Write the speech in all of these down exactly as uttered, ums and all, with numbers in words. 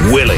Willie.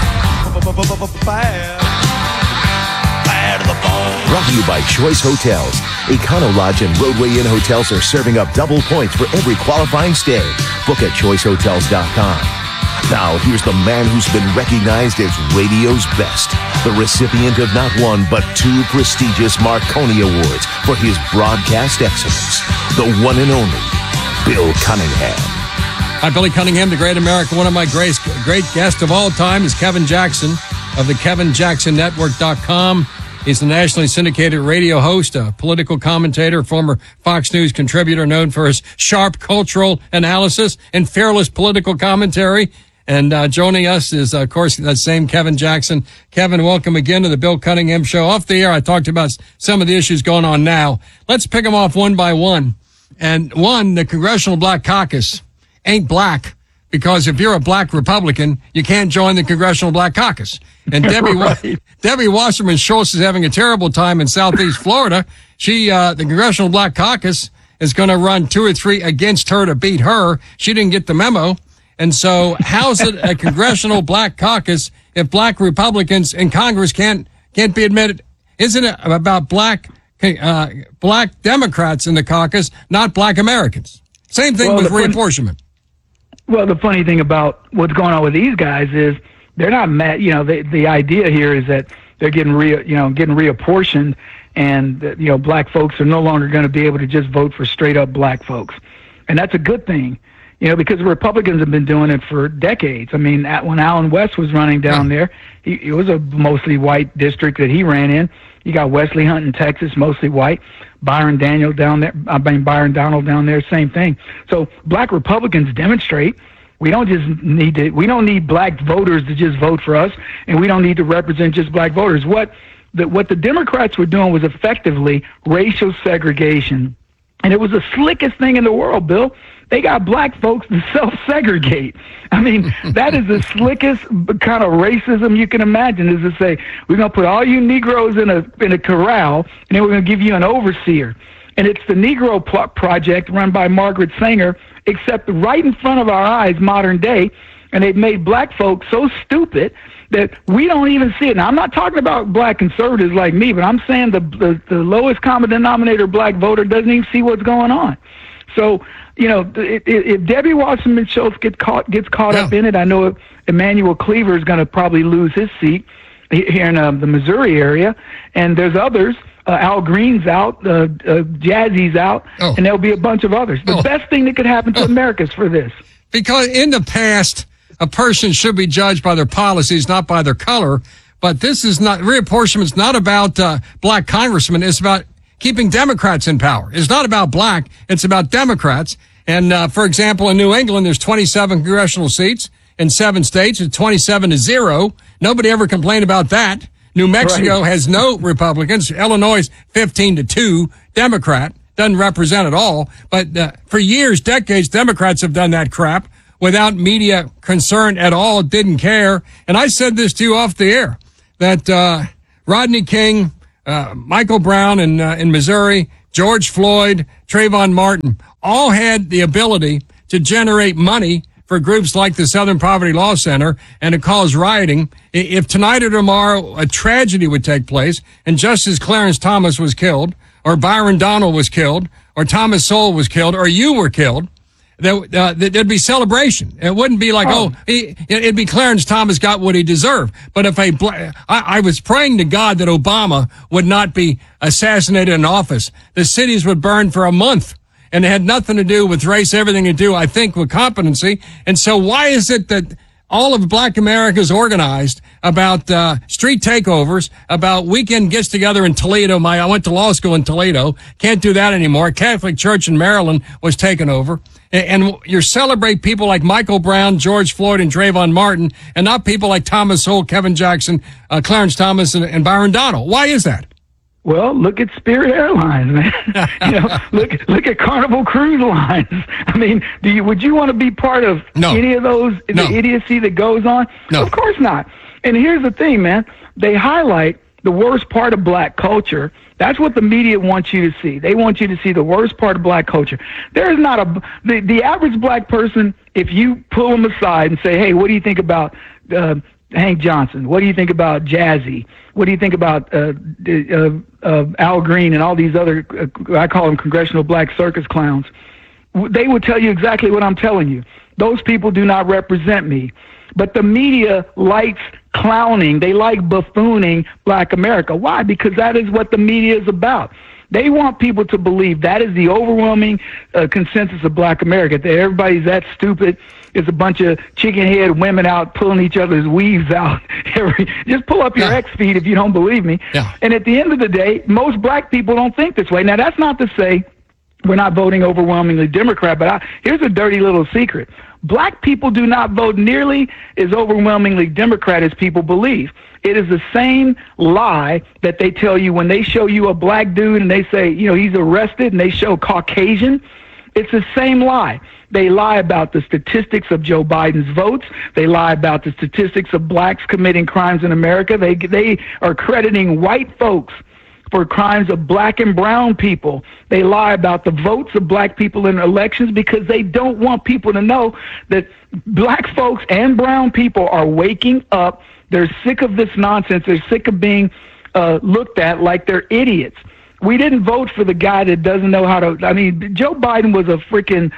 Fire to the bone. Brought to you by Choice Hotels. Econo Lodge and Roadway Inn hotels are serving up double points for every qualifying stay. Book at choice hotels dot com. Now, here's the man who's been recognized as radio's best. The recipient of not one, but two prestigious Marconi Awards for his broadcast excellence. The one and only Bill Cunningham. Hi, Billy Cunningham, the great American. One of my great, great guests of all time is Kevin Jackson of the Kevin Jackson Network dot com. He's a nationally syndicated radio host, a political commentator, former Fox News contributor known for his sharp cultural analysis and fearless political commentary. And uh, joining us is, uh, of course, that same Kevin Jackson. Kevin, welcome again to the Bill Cunningham Show. Off the air, I talked about some of the issues going on now. Let's pick them off one by one. And one, the Congressional Black Caucus ain't black, because if you're a black Republican, you can't join the Congressional Black Caucus. And Debbie right. Debbie Wasserman Schultz is having a terrible time in Southeast Florida. She, uh, the Congressional Black Caucus is going to run two or three against her to beat her. She didn't get the memo. And so how's it a Congressional Black Caucus if black Republicans in Congress can't, can't be admitted? Isn't it about black, uh, black Democrats in the caucus, not black Americans? Same thing well, with reapportionment. Well, the funny thing about what's going on with these guys is they're not mad. You know, the the idea here is that they're getting re, you know, getting reapportioned, and you know, black folks are no longer going to be able to just vote for straight up black folks, and that's a good thing. You know, because the Republicans have been doing it for decades. I mean, at, when Alan West was running down there, he, it was a mostly white district that he ran in. You got Wesley Hunt in Texas, mostly white. Byron Daniel down there, I mean Byron Donald down there, same thing. So black Republicans demonstrate. We don't just need to. We don't need black voters to just vote for us, and we don't need to represent just black voters. What the what the Democrats were doing was effectively racial segregation, and it was the slickest thing in the world, Bill. They got black folks to self-segregate. I mean, that is the slickest kind of racism you can imagine, is to say, we're going to put all you Negroes in a in a corral, and then we're going to give you an overseer. And it's the Negro Project run by Margaret Sanger, except right in front of our eyes, modern day, and they've made black folks so stupid that we don't even see it. Now, I'm not talking about black conservatives like me, but I'm saying the the, the lowest common denominator black voter doesn't even see what's going on. So, you know, if, if Debbie Wasserman Schultz gets caught gets caught yeah. up in it, I know Emmanuel Cleaver is going to probably lose his seat here in uh, the Missouri area, and there's others. Uh, Al Green's out, uh, uh, Jazzy's out, oh. and there'll be a bunch of others. The oh. best thing that could happen to oh. America is for this. Because in the past, a person should be judged by their policies, not by their color. But this is not, reapportionment's not about uh, black congressmen. It's about keeping Democrats in power. It's not about black. It's about Democrats. And, uh, for example, in New England, there's twenty-seven congressional seats in seven states. It's twenty-seven to zero. Nobody ever complained about that. New Mexico right. has no Republicans. Illinois, fifteen to two, Democrat. Doesn't represent at all. But, uh, for years, decades, Democrats have done that crap without media concern at all. Didn't care. And I said this to you off the air, that, uh, Rodney King, Uh, Michael Brown in, uh, in Missouri, George Floyd, Trayvon Martin, all had the ability to generate money for groups like the Southern Poverty Law Center and to cause rioting. If tonight or tomorrow a tragedy would take place and Justice Clarence Thomas was killed, or Byron Donald was killed, or Thomas Sowell was killed, or you were killed, there, uh, there'd be celebration. It wouldn't be like, oh, oh he, it'd be Clarence Thomas got what he deserved. But if a, I, I was praying to God that Obama would not be assassinated in office. The cities would burn for a month, and it had nothing to do with race, everything to do, I think, with competency. And so why is it that all of black America is organized about uh, street takeovers, about weekend gets together in Toledo? My, I went to law school in Toledo. Can't do that anymore. Catholic Church in Maryland was taken over. And you celebrate people like Michael Brown, George Floyd, and Trayvon Martin, and not people like Thomas Sowell, Kevin Jackson, uh, Clarence Thomas, and, and Byron Donald. Why is that? Well, look at Spirit Airlines, man. you know, look look at Carnival Cruise Lines. I mean, do you would you want to be part of no. any of those no. the idiocy that goes on? No. Of course not. And here's the thing, man. They highlight the worst part of black culture. That's what the media wants you to see. They want you to see the worst part of black culture. There is not a the, the average black person, if you pull them aside and say, hey, what do you think about uh, Hank Johnson? What do you think about Jazzy? What do you think about uh, uh, uh, Al Green and all these other, uh, I call them congressional black circus clowns? They would tell you exactly what I'm telling you. Those people do not represent me. But the media likes clowning. They like buffooning black America. Why? Because that is what the media is about. They want people to believe that is the overwhelming uh, consensus of black America, that everybody's that stupid. There's a bunch of chicken-head women out pulling each other's weaves out. Just pull up your yeah. X feed if you don't believe me. Yeah. And at the end of the day, most black people don't think this way. Now, that's not to say we're not voting overwhelmingly Democrat, but I, here's a dirty little secret. Black people do not vote nearly as overwhelmingly Democrat as people believe. It is the same lie that they tell you when they show you a black dude and they say, you know, he's arrested, and they show Caucasian. It's the same lie. They lie about the statistics of Joe Biden's votes. They lie about the statistics of blacks committing crimes in America. They they are crediting white folks for crimes of black and brown people. They lie about the votes of black people in elections because they don't want people to know that black folks and brown people are waking up. They're sick of this nonsense. They're sick of being uh, looked at like they're idiots. We didn't vote for the guy that doesn't know how to. I mean, Joe Biden was a freaking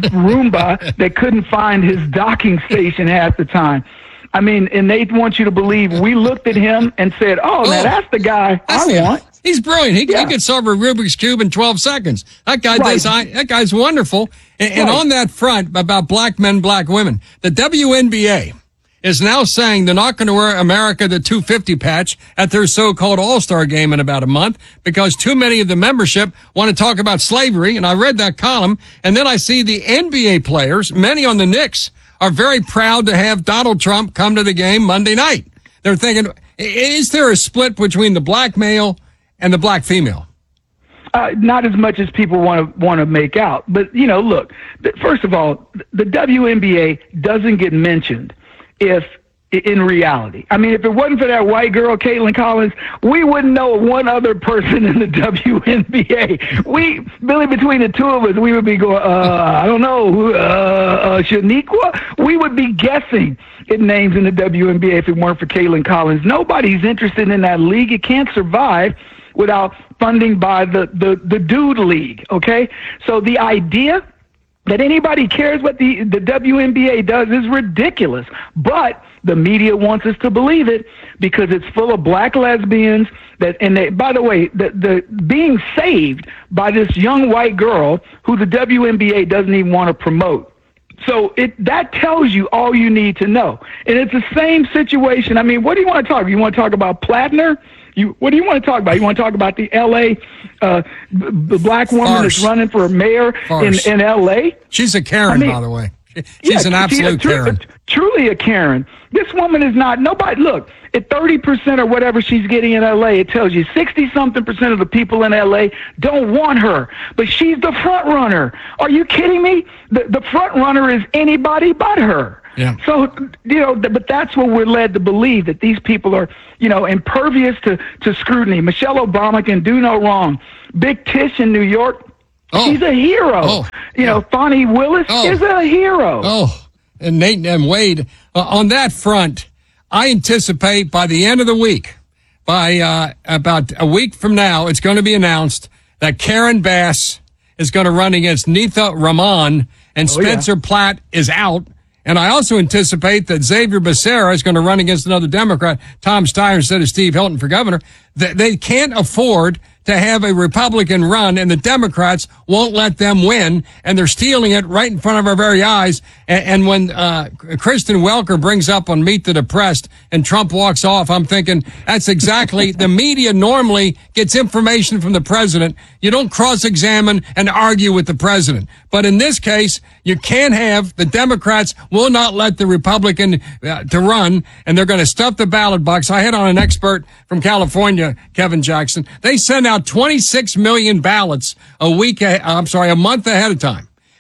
Roomba that couldn't find his docking station half the time. I mean, and they want you to believe we looked at him and said, oh, oh now that's the guy I the, want. He's brilliant. He, yeah. he can solve a Rubik's Cube in twelve seconds. That guy right. does. That guy's wonderful. And, right. and on that front about black men, black women, the W N B A is now saying they're not going to wear America the two fifty patch at their so-called All-Star game in about a month because too many of the membership want to talk about slavery. And I read that column, and then I see the N B A players, many on the Knicks, are very proud to have Donald Trump come to the game Monday night. They're thinking, is there a split between the black male and the black female? Uh, not as much as people want to want to make out. But, you know, look, first of all, the W N B A doesn't get mentioned if in reality. I mean, if it wasn't for that white girl, Caitlin Collins, we wouldn't know one other person in the W N B A. We, Billy, between the two of us, we would be going, uh, I don't know, uh, uh, Shaniqua? We would be guessing at names in the W N B A if it weren't for Caitlin Collins. Nobody's interested in that league. It can't survive without funding by the, the, the dude league, okay? So the idea that anybody cares what the, the W N B A does is ridiculous. But the media wants us to believe it because it's full of black lesbians that, and they, by the way, the, the being saved by this young white girl who the W N B A doesn't even want to promote. So it that tells you all you need to know. And it's the same situation. I mean, what do you want to talk about? You want to talk about Plattner? You, what do you want to talk about? You want to talk about the L A uh, the black woman Farce. that's running for mayor in, in L A? She's a Karen, I mean, by the way. She's yeah, an absolute she, Karen. Truly a Karen. This woman is not, nobody, look, at thirty percent or whatever she's getting in L A, it tells you sixty-something percent of the people in L A don't want her. But she's the front runner. Are you kidding me? The, the front runner is anybody but her. Yeah. So, you know, but that's what we're led to believe, that these people are, you know, impervious to, to scrutiny. Michelle Obama can do no wrong. Big Tish in New York, oh. she's a hero. Oh. You know, Fonnie Willis oh. is a hero. Oh, and Nate and Wade, uh, on that front, I anticipate by the end of the week, by uh, about a week from now, it's going to be announced that Karen Bass is going to run against Neitha Rahman, and oh, Spencer yeah. Platt is out. And I also anticipate that Xavier Becerra is going to run against another Democrat, Tom Steyer, instead of Steve Hilton for governor. They can't afford to have a Republican run, and the Democrats won't let them win, and they're stealing it right in front of our very eyes. And, and when uh Kristen Welker brings up on Meet the Depressed and Trump walks off, I'm thinking that's exactly the media normally gets information from the president. You don't cross-examine and argue with the president. But in this case, you can't have the Democrats will not let the Republican uh, to run, and they're going to stuff the ballot box. I had on an expert from California, Kevin Jackson. They send out twenty-six million ballots a week, I'm sorry, a month ahead of time.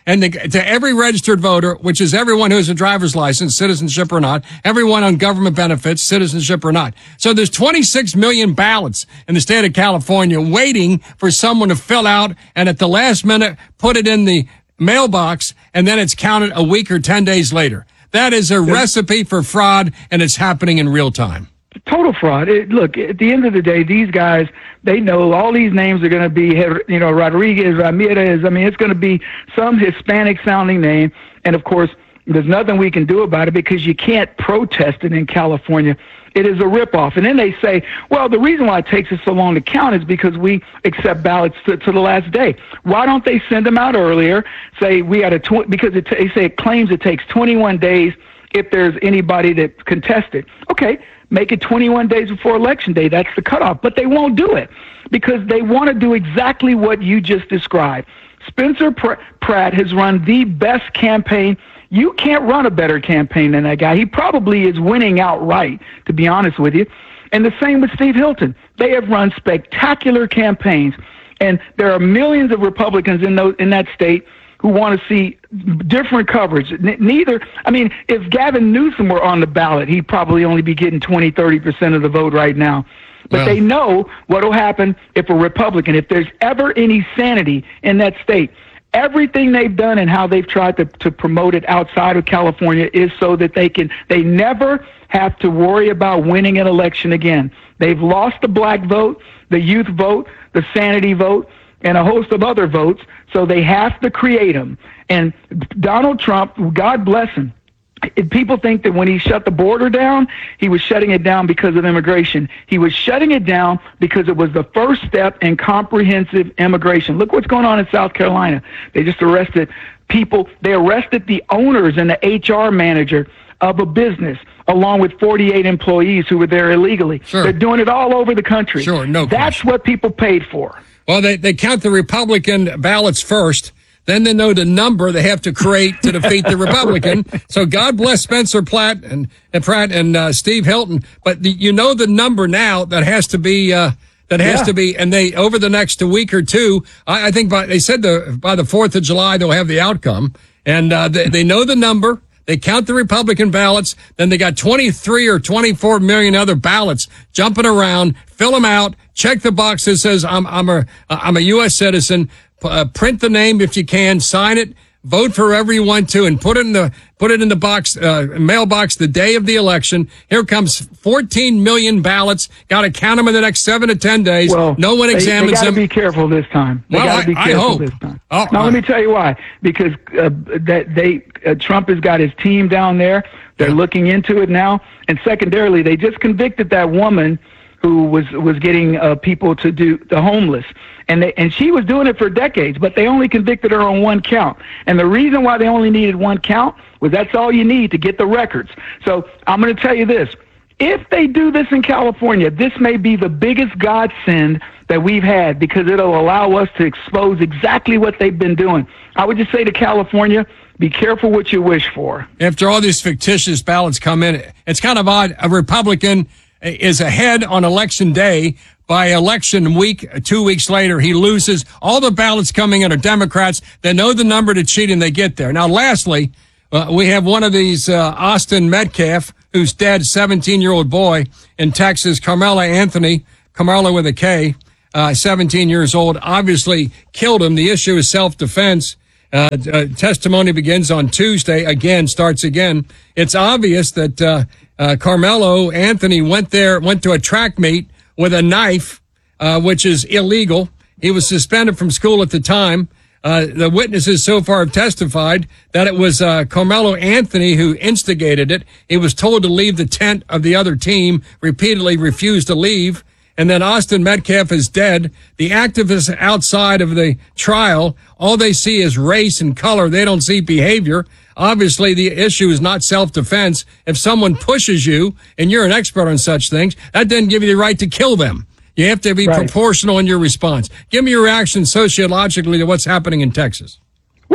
And the, to every registered voter, which is everyone who has a driver's license, citizenship or not, everyone on government benefits, citizenship or not. So there's twenty-six million ballots in the state of California waiting for someone to fill out and at the last minute put it in the mailbox, and then it's counted a week or ten days later. That is a recipe for fraud, and it's happening in real time. Total fraud. It, look, at the end of the day, these guys, they know all these names are going to be, you know, Rodriguez, Ramirez. I mean, it's going to be some Hispanic-sounding name. And, of course, there's nothing we can do about it because you can't protest it in California. It is a ripoff. And then they say, well, the reason why it takes us so long to count is because we accept ballots to, to the last day. Why don't they send them out earlier? Say we got a tw- because it t- they say it claims it takes twenty-one days if there's anybody that contested. Okay. Make it twenty-one days before Election Day. That's the cutoff. But they won't do it because they want to do exactly what you just described. Spencer Pr- Pratt has run the best campaign. You can't run a better campaign than that guy. He probably is winning outright, to be honest with you. And the same with Steve Hilton. They have run spectacular campaigns. And there are millions of Republicans in those, in that state who want to see different coverage. N- neither, I mean, if Gavin Newsom were on the ballot, he'd probably only be getting twenty, thirty percent of the vote right now. But well, they know what will happen if a Republican, if there's ever any sanity in that state, everything they've done and how they've tried to, to promote it outside of California is so that they can, they never have to worry about winning an election again. They've lost the black vote, the youth vote, the sanity vote, and a host of other votes, so they have to create them. And Donald Trump, God bless him, people think that when he shut the border down, he was shutting it down because of immigration. He was shutting it down because it was the first step in comprehensive immigration. Look what's going on in South Carolina. They just arrested people. They arrested the owners and the H R manager of a business, along with forty-eight employees who were there illegally. Sure. They're doing it all over the country. Sure, no That's question. what people paid for. Well, they, they count the Republican ballots first. Then they know the number they have to create to defeat the Republican. So God bless Spencer Pratt and, and Pratt and uh, Steve Hilton. But the, you know the number now that has to be uh, that has yeah. to be. And they over the next week or two, I, I think by they said the by the fourth of July they'll have the outcome, and uh, they, they know the number. They count the Republican ballots. Then they got twenty-three or twenty-four million other ballots jumping around. Fill them out. Check the box that says I'm I'm a I'm a U S citizen. Uh, print the name if you can. Sign it. Vote for whoever you want to, and put it in the put it in the box uh, mailbox the day of the election. Here comes fourteen million ballots. Got to count them in the next seven to ten days. Well, no one they, examines they gotta them. Be careful this time. They well, gotta be I, careful I hope. this time. Oh, now uh, let me tell you why. Because uh, that they uh, Trump has got his team down there. They're yeah. looking into it now, and secondarily, they just convicted that woman who was was getting uh, people to do the homeless. And they, and she was doing it for decades, but they only convicted her on one count. And the reason why they only needed one count was that's all you need to get the records. So I'm going to tell you this. If they do this in California, this may be the biggest godsend that we've had because it'll allow us to expose exactly what they've been doing. I would just say to California, be careful what you wish for. After all these fictitious ballots come in, it's kind of odd. A Republican is ahead on election day. By election week, two weeks later, he loses. All the ballots coming in are Democrats. They know the number to cheat, and they get there. Now, lastly, uh, we have one of these, uh, Austin Metcalf, who's dead, seventeen-year-old boy in Texas, Carmelo Anthony, Carmelo with a K, uh, seventeen years old, obviously killed him. The issue is self-defense. Uh, uh, testimony begins on Tuesday. Again, starts again. It's obvious that uh, uh, Carmelo Anthony went there, went to a track meet with a knife, uh, which is illegal. He was suspended from school at the time. Uh, the witnesses so far have testified that it was uh, Carmelo Anthony who instigated it. He was told to leave the tent of the other team, repeatedly refused to leave. And then Austin Metcalf is dead. The activists outside of the trial, all they see is race and color. They don't see behavior. Obviously, the issue is not self-defense. If someone pushes you, and you're an expert on such things, that doesn't give you the right to kill them. You have to be right. proportional in your response. Give me your reaction sociologically to what's happening in Texas.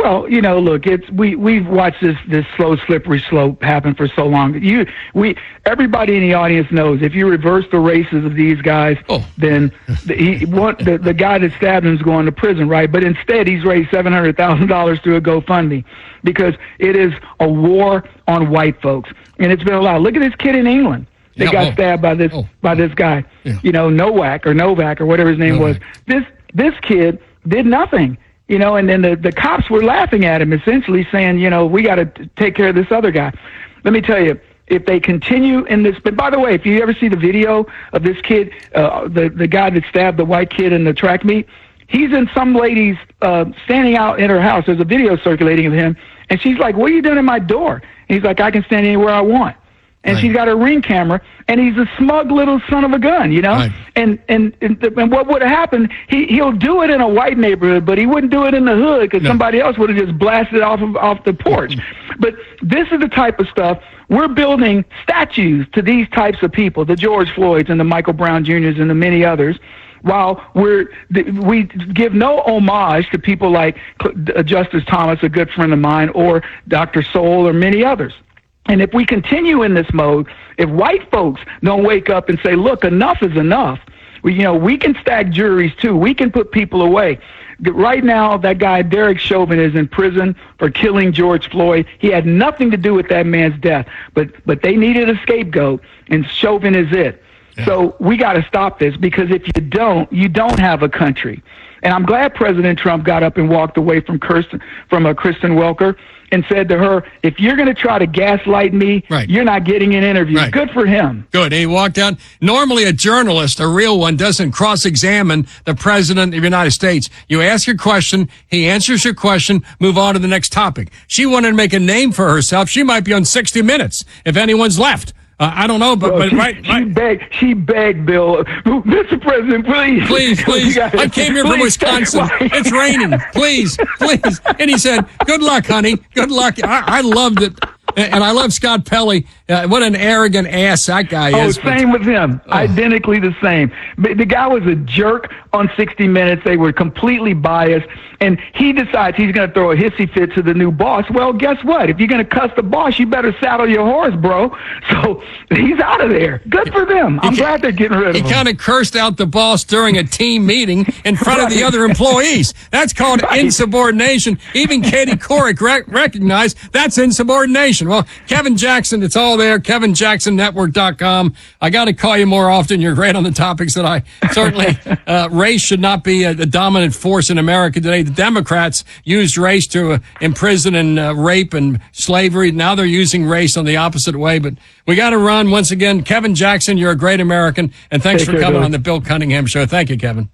Well, you know, look, it's we we've watched this this slow, slippery slope happen for so long. You, we, everybody in the audience knows if you reverse the races of these guys, oh. then the, he one, the the guy that stabbed him is going to prison, right? But instead, he's raised seven hundred thousand dollars through a GoFundMe because it is a war on white folks, and it's been allowed. Look at this kid in England. They yeah, got oh. stabbed by this oh. by this guy, yeah. you know, Novak or Novak or whatever his name Novak. was. This this kid did nothing. You know, and then the, the cops were laughing at him, essentially saying, you know, we got to take care of this other guy. Let me tell you, if they continue in this, but by the way, if you ever see the video of this kid, uh, the, the guy that stabbed the white kid in the track meet, he's in some lady's, uh, standing out in her house. There's a video circulating of him, and she's like, what are you doing at my door? And he's like, I can stand anywhere I want. And right. she's got a Ring camera, and he's a smug little son of a gun, you know. Right. And, and and and what would have happened? He he'll do it in a white neighborhood, but he wouldn't do it in the hood because no. somebody else would have just blasted off of off the porch. But this is the type of stuff we're building statues to these types of people, the George Floyds and the Michael Brown Juniors and the many others. While we're we give no homage to people like Justice Thomas, a good friend of mine, or Doctor Soul, or many others. And if we continue in this mode, if white folks don't wake up and say, look, enough is enough, we, you know, we can stack juries too. We can put people away. Right now, that guy, Derek Chauvin, is in prison for killing George Floyd. He had nothing to do with that man's death, but, but they needed a scapegoat, and Chauvin is it. Yeah. So we got to stop this, because if you don't, you don't have a country. And I'm glad President Trump got up and walked away from Kirsten, from uh, Kristen Welker, and said to her, if you're going to try to gaslight me, right. you're not getting an interview. Right. Good for him. Good. He walked out. Normally a journalist, a real one, doesn't cross-examine the president of the United States. You ask your question, he answers your question, move on to the next topic. She wanted to make a name for herself. She might be on sixty minutes if anyone's left. Uh, I don't know, but, well, but she, right, she right. begged, she begged Bill, Mister President, please. Please, please. gotta, I came here please, from Wisconsin. It's raining. Please, please. And he said, good luck, honey. Good luck. I, I loved it. And I love Scott Pelley. Uh, what an arrogant ass that guy oh, is. Oh, same with him. Oh. Identically the same. But the guy was a jerk on sixty minutes. They were completely biased. And he decides he's going to throw a hissy fit to the new boss. Well, guess what? If you're going to cuss the boss, you better saddle your horse, bro. So he's out of there. Good for them. I'm glad they're getting rid of him. He kind of cursed out the boss during a team meeting in front right. of the other employees. That's called right. insubordination. Even Katie Couric rec- recognized that's insubordination. Well, Kevin Jackson, it's all there. Kevin Jackson Network dot com. I got to call you more often. You're great on the topics that I certainly, uh, race should not be a, a dominant force in America today. The Democrats used race to uh, imprison and uh, rape and slavery. Now they're using race on the opposite way, but we got to run. Once again, Kevin Jackson, you're a great American, and thanks Take for care, coming guys. on the Bill Cunningham Show. Thank you, Kevin.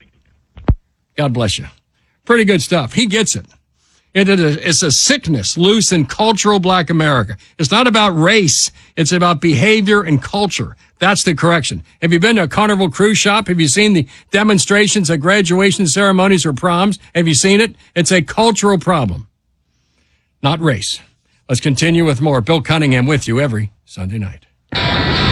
God bless you. Pretty good stuff. He gets it. It is a, it's a sickness loose in cultural black America. It's not about race. It's about behavior and culture. That's the correction. Have you been to a Carnival cruise shop? Have you seen the demonstrations at graduation ceremonies or proms? Have you seen it? It's a cultural problem, not race. Let's continue with more. Bill Cunningham with you every Sunday night.